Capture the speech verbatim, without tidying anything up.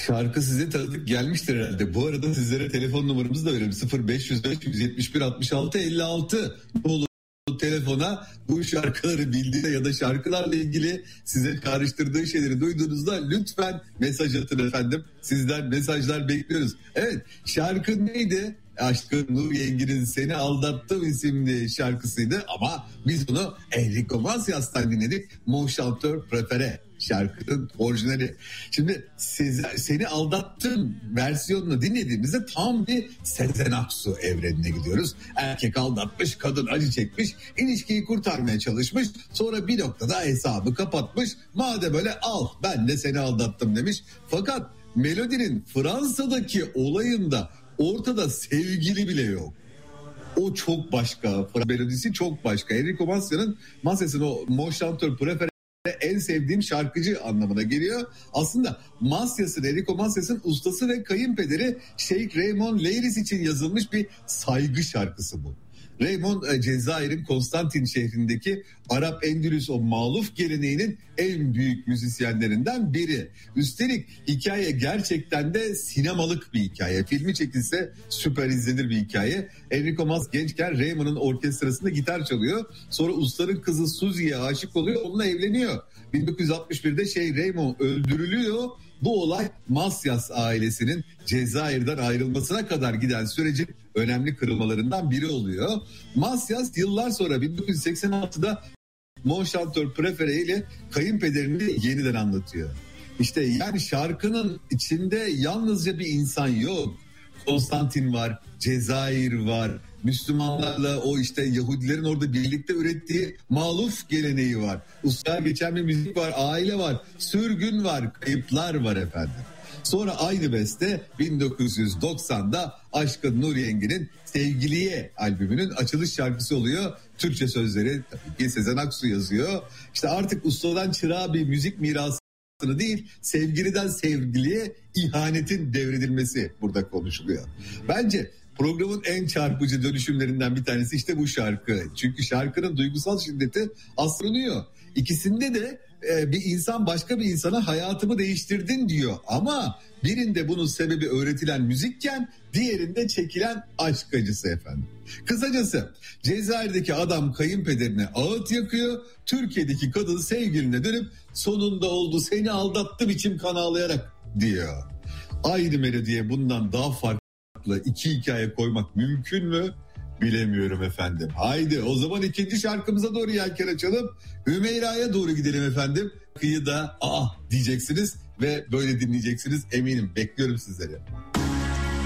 Şarkı size tanıdık gelmiştir herhalde. Bu arada sizlere telefon numaramızı da verelim. sıfır beş yüz beş yüz yetmiş bir altmış altı elli altı dolu telefona bu şarkıları bildiğinde ya da şarkılarla ilgili size karıştırdığı şeyleri duyduğunuzda lütfen mesaj atın efendim. Sizden mesajlar bekliyoruz. Evet, şarkı neydi? Aşkın Nur Yengi'nin Seni Aldattım isimli şarkısıydı ama biz bunu Enrico Macias'tan dinledik. Mon Chanteur Préféré şarkının orijinali. Şimdi siz, Seni Aldattım versiyonunu dinlediğimizde tam bir Sezen Aksu evrenine gidiyoruz. Erkek aldatmış, kadın acı çekmiş, ilişkiyi kurtarmaya çalışmış. Sonra bir noktada hesabı kapatmış. Madem öyle al ben de seni aldattım demiş. Fakat melodinin Fransa'daki olayında ortada sevgili bile yok. O çok başka. Melodisi çok başka. Enrico Macias'ın Macias'ın o Mon Chanteur Préféré en sevdiğim şarkıcı anlamına geliyor. Aslında Macias'ın, Enrico Macias'ın ustası ve kayınpederi Şeyh Raymond Leiris için yazılmış bir saygı şarkısı bu. Raymond Cezayir'in Konstantin şehrindeki Arap Endülüs o maluf geleneğinin en büyük müzisyenlerinden biri. Üstelik hikaye gerçekten de sinemalık bir hikaye. Filmi çekilse süper izlenir bir hikaye. Enrico Macias gençken Raymond'un orkestrasında gitar çalıyor. Sonra ustanın kızı Susie'ye aşık oluyor, onunla evleniyor. bin dokuz yüz altmış birde şey Raymond öldürülüyor. Bu olay Macias ailesinin Cezayir'den ayrılmasına kadar giden sürecin önemli kırılmalarından biri oluyor. Macias yıllar sonra bin dokuz yüz seksen altıda Mon Chanteur Préféré ile kayınpederini yeniden anlatıyor. İşte yani şarkının içinde yalnızca bir insan yok. Konstantin var, Cezayir var, Müslümanlarla o işte Yahudilerin orada birlikte ürettiği maluf geleneği var. Usta geçen bir müzik var, aile var, sürgün var, kayıplar var efendim. Sonra aynı beste bin dokuz yüz doksanda Aşkın Nur Yengi'nin Sevgiliye albümünün açılış şarkısı oluyor. Türkçe sözleri tabii ki Sezen Aksu yazıyor. İşte artık ustadan çırağa bir müzik mirası değil, sevgiliden sevgiliye ihanetin devredilmesi burada konuşuluyor. Bence programın en çarpıcı dönüşümlerinden bir tanesi işte bu şarkı. Çünkü şarkının duygusal şiddeti aslanıyor. İkisinde de e, bir insan başka bir insana hayatımı değiştirdin diyor. Ama birinde bunun sebebi öğretilen müzikken diğerinde çekilen aşk acısı efendim. Kısacası Cezayir'deki adam kayınpederine ağıt yakıyor. Türkiye'deki kadın sevgiline dönüp sonunda oldu seni aldattım içim kan ağlayarak diyor. Aynı melodiye bundan daha farklı iki hikaye koymak mümkün mü? Bilemiyorum efendim. Haydi o zaman ikinci şarkımıza doğru yelken açalım. Hümeyra'ya doğru gidelim efendim. Kıyıda ah diyeceksiniz ve böyle dinleyeceksiniz eminim. Bekliyorum sizleri.